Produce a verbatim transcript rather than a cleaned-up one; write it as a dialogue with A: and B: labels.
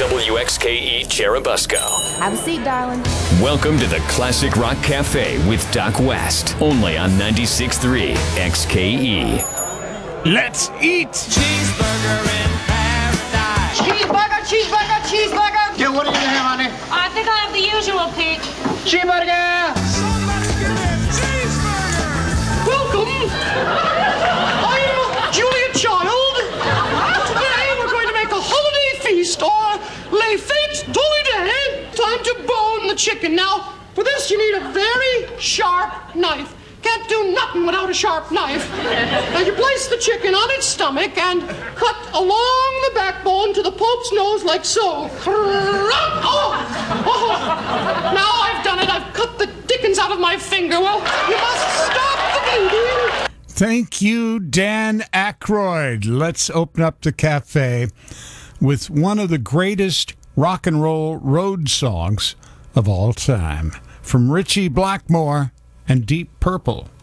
A: W X K E Cherubusco.
B: Have a seat, darling.
A: Welcome to the Classic Rock Cafe with Doc West, only on ninety-six point three X K E.
C: Let's eat!
D: Cheeseburger in paradise.
E: Cheeseburger, cheeseburger, cheeseburger.
F: Yeah, what do you have, honey?
E: I think I have the usual, Pete.
F: Cheeseburger.
D: Somebody get a cheeseburger.
E: Welcome. I'm Julia Child. Today we're going to make a holiday feast or les fêtes d'holiday. Time to bone the chicken. Now, for this you need a very sharp knife. Can't do nothing without a sharp knife. Now you place the chicken on its stomach and cut along the backbone to the Pope's nose like so. Oh, oh. Now I've done it. I've cut the dickens out of my finger. Well, you must stop the bleeding.
C: Thank you, Dan Aykroyd. Let's open up the cafe with one of the greatest rock and roll road songs of all time from Ritchie Blackmore and Deep Purple.